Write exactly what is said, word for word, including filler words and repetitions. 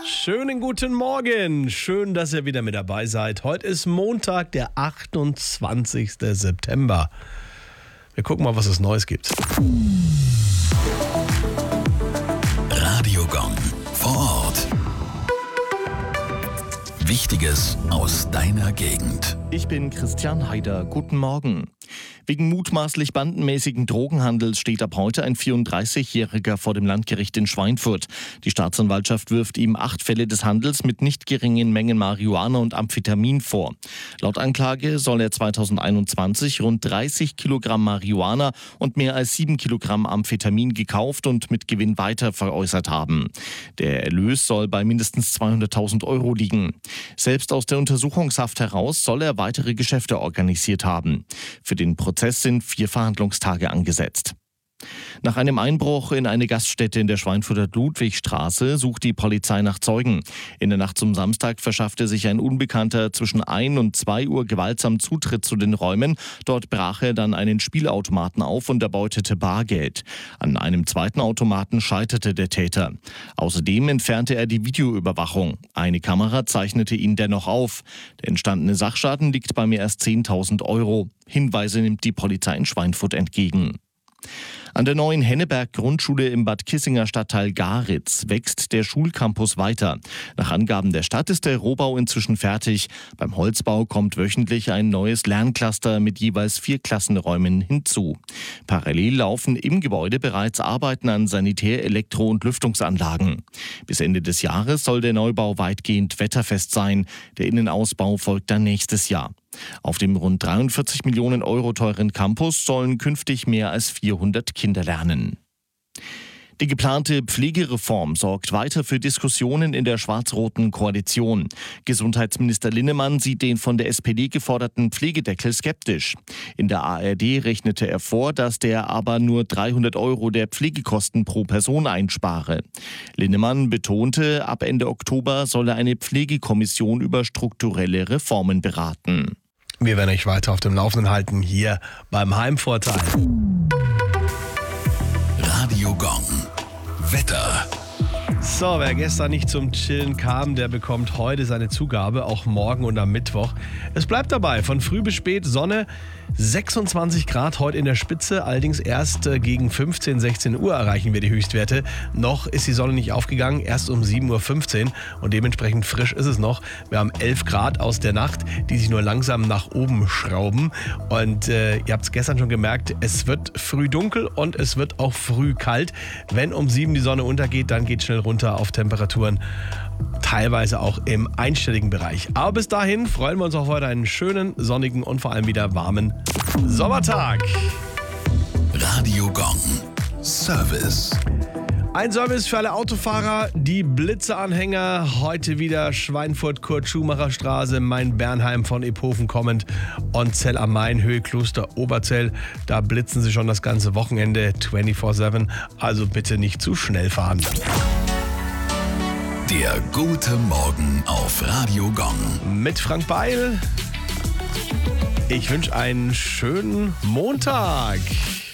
Schönen guten Morgen. Schön, dass ihr wieder mit dabei seid. Heute ist Montag, der achtundzwanzigster September. Wir gucken mal, was es Neues gibt. Radio Gong vor Ort. Wichtiges aus deiner Gegend. Ich bin Christian Haider. Guten Morgen. Wegen mutmaßlich bandenmäßigen Drogenhandels steht ab heute ein vierunddreißigjähriger vor dem Landgericht in Schweinfurt. Die Staatsanwaltschaft wirft ihm acht Fälle des Handels mit nicht geringen Mengen Marihuana und Amphetamin vor. Laut Anklage soll er zweitausendeinundzwanzig rund dreißig Kilogramm Marihuana und mehr als sieben Kilogramm Amphetamin gekauft und mit Gewinn weiter veräußert haben. Der Erlös soll bei mindestens zweihunderttausend Euro liegen. Selbst aus der Untersuchungshaft heraus soll er weitere Geschäfte organisiert haben. Für den Prozess sind vier Verhandlungstage angesetzt. Nach einem Einbruch in eine Gaststätte in der Schweinfurter Ludwigstraße sucht die Polizei nach Zeugen. In der Nacht zum Samstag verschaffte sich ein Unbekannter zwischen ein und zwei Uhr gewaltsam Zutritt zu den Räumen. Dort brach er dann einen Spielautomaten auf und erbeutete Bargeld. An einem zweiten Automaten scheiterte der Täter. Außerdem entfernte er die Videoüberwachung. Eine Kamera zeichnete ihn dennoch auf. Der entstandene Sachschaden liegt bei mehr als zehntausend Euro. Hinweise nimmt die Polizei in Schweinfurt entgegen. An der neuen Henneberg-Grundschule im Bad Kissinger Stadtteil Garitz wächst der Schulcampus weiter. Nach Angaben der Stadt ist der Rohbau inzwischen fertig. Beim Holzbau kommt wöchentlich ein neues Lerncluster mit jeweils vier Klassenräumen hinzu. Parallel laufen im Gebäude bereits Arbeiten an Sanitär-, Elektro- und Lüftungsanlagen. Bis Ende des Jahres soll der Neubau weitgehend wetterfest sein. Der Innenausbau folgt dann nächstes Jahr. Auf dem rund dreiundvierzig Millionen Euro teuren Campus sollen künftig mehr als vierhundert Kinder lernen. Die geplante Pflegereform sorgt weiter für Diskussionen in der schwarz-roten Koalition. Gesundheitsminister Linnemann sieht den von der S P D geforderten Pflegedeckel skeptisch. In der A R D rechnete er vor, dass der aber nur dreihundert Euro der Pflegekosten pro Person einspare. Linnemann betonte, ab Ende Oktober solle eine Pflegekommission über strukturelle Reformen beraten. Wir werden euch weiter auf dem Laufenden halten hier beim Heimvorteil. Radio Gong. Wetter. So, wer gestern nicht zum Chillen kam, der bekommt heute seine Zugabe, auch morgen und am Mittwoch. Es bleibt dabei, von früh bis spät Sonne, sechsundzwanzig Grad heute in der Spitze, allerdings erst gegen fünfzehn, sechzehn Uhr erreichen wir die Höchstwerte. Noch ist die Sonne nicht aufgegangen, erst um sieben Uhr fünfzehn und dementsprechend frisch ist es noch. Wir haben elf Grad aus der Nacht, die sich nur langsam nach oben schrauben und äh, ihr habt es gestern schon gemerkt, es wird früh dunkel und es wird auch früh kalt. Wenn um sieben die Sonne untergeht, dann geht schnell runter auf Temperaturen, teilweise auch im einstelligen Bereich. Aber bis dahin freuen wir uns auf heute einen schönen, sonnigen und vor allem wieder warmen Sommertag. Radio Gong. Service. Ein Service für alle Autofahrer, die Blitzeanhänger. Heute wieder Schweinfurt, Kurt-Schumacher-Straße, Main-Bernheim von Ephofen kommend und Zell am Main, Höhe Kloster Oberzell. Da blitzen sie schon das ganze Wochenende vierundzwanzig sieben. Also bitte nicht zu schnell fahren. Der gute Morgen auf Radio Gong. Mit Frank Beil. Ich wünsche einen schönen Montag.